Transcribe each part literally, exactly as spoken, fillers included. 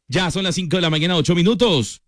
Ya son las cinco de la mañana, ocho minutos.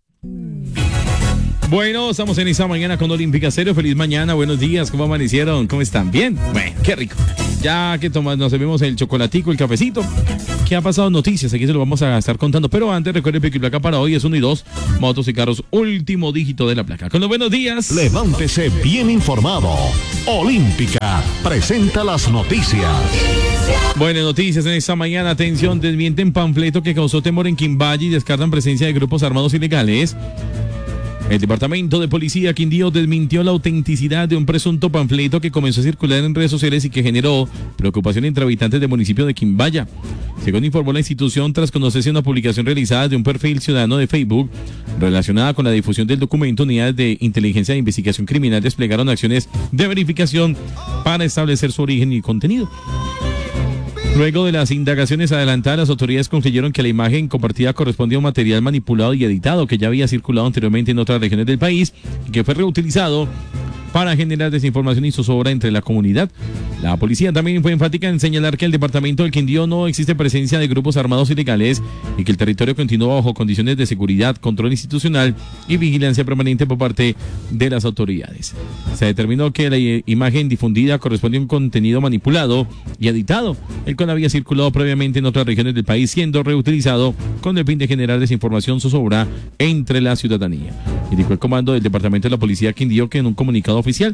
Bueno, estamos en esta mañana con Olímpica Estéreo. Feliz mañana, buenos días, ¿cómo amanecieron? ¿Cómo están? ¿Bien? Bueno, qué rico. Ya que tomamos, nos servimos el chocolatico, el cafecito. ¿Qué ha pasado? Noticias, aquí se lo vamos a estar contando. Pero antes, recuerden que la placa para hoy es uno y dos, motos y carros, último dígito de la placa. Con los buenos días. Levántese bien informado. Olímpica presenta las noticias. Buenas noticias en esta mañana. Atención, desmienten panfleto que causó temor en Quimballe y descartan presencia de grupos armados ilegales. El Departamento de Policía Quindío desmintió la autenticidad de un presunto panfleto que comenzó a circular en redes sociales y que generó preocupación entre habitantes del municipio de Quimbaya. Según informó la institución, tras conocerse una publicación realizada de un perfil ciudadano de Facebook relacionada con la difusión del documento, unidades de inteligencia e investigación criminal desplegaron acciones de verificación para establecer su origen y contenido. Luego de las indagaciones adelantadas, las autoridades concluyeron que la imagen compartida correspondía a un material manipulado y editado que ya había circulado anteriormente en otras regiones del país y que fue reutilizado para generar desinformación y zozobra entre la comunidad. La policía también fue enfática en señalar que el departamento del Quindío no existe presencia de grupos armados ilegales y que el territorio continúa bajo condiciones de seguridad, control institucional y vigilancia permanente por parte de las autoridades. Se determinó que la imagen difundida corresponde a un contenido manipulado y editado, el cual había circulado previamente en otras regiones del país, siendo reutilizado con el fin de generar desinformación, zozobra entre la ciudadanía. Indicó el comando del departamento de la policía Quindío que en un comunicado oficial.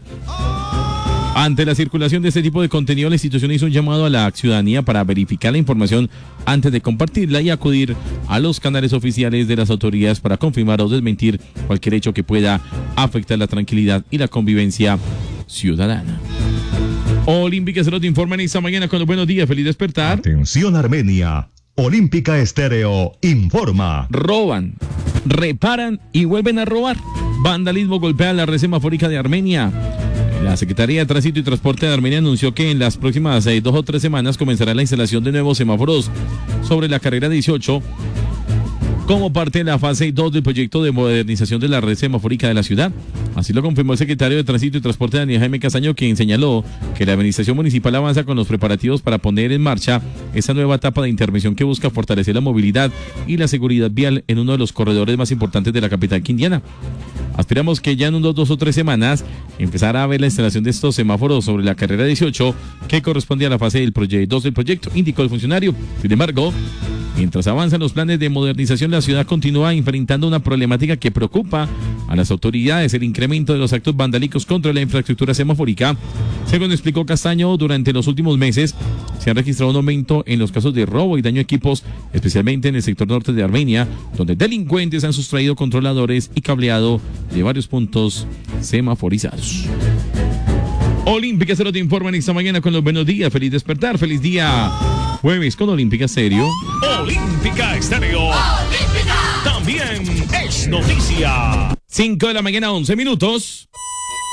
Ante la circulación de este tipo de contenido, la institución hizo un llamado a la ciudadanía para verificar la información antes de compartirla y acudir a los canales oficiales de las autoridades para confirmar o desmentir cualquier hecho que pueda afectar la tranquilidad y la convivencia ciudadana. Olímpica Estéreo te informa en esta mañana con los buenos días. Feliz despertar. Atención Armenia. Olímpica Estéreo informa. Roban, reparan y vuelven a robar. Vandalismo golpea la red semafórica de Armenia. La Secretaría de Tránsito y Transporte de Armenia anunció que en las próximas eh, dos o tres semanas comenzará la instalación de nuevos semáforos sobre la carrera dieciocho como parte de la fase dos del proyecto de modernización de la red semafórica de la ciudad. Así lo confirmó el secretario de Tránsito y Transporte, Daniel Jaime Castaño, quien señaló que la administración municipal avanza con los preparativos para poner en marcha esta nueva etapa de intervención que busca fortalecer la movilidad y la seguridad vial en uno de los corredores más importantes de la capital quindiana. Aspiramos que ya en unos dos o tres semanas empezará a ver la instalación de estos semáforos sobre la carrera dieciocho que corresponde a la fase del proyecto dos del proyecto, indicó el funcionario. Sin embargo, mientras avanzan los planes de modernización, la ciudad continúa enfrentando una problemática que preocupa a las autoridades: el incremento de los actos vandálicos contra la infraestructura semafórica. Según explicó Castaño, durante los últimos meses se ha registrado un aumento en los casos de robo y daño a equipos, especialmente en el sector norte de Armenia, donde delincuentes han sustraído controladores y cableado de varios puntos semaforizados. Olímpica Estéreo te informa en esta mañana con los buenos días. Feliz despertar, feliz día jueves con Olímpica Estéreo. Olímpica Estéreo. Olímpica. También es noticia. cinco de la mañana, once minutos.